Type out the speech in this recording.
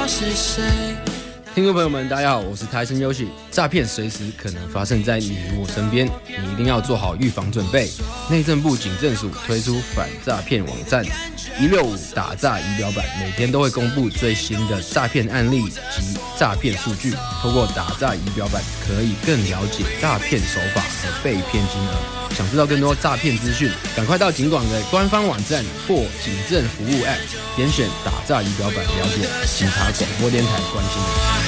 是谁。 听众朋友们，大家好，我是台生优喜。诈骗随时可能发生在你我身边，你一定要做好预防准备。内政部警政署推出反诈骗网站165打诈仪表板，每天都会公布最新的诈骗案例及诈骗数据。透过打诈仪表板，可以更了解诈骗手法和被骗金额。想知道更多诈骗资讯，赶快到警广的官方网站或警政服务 App， 点选打诈仪表板了解警察广播电台关心的。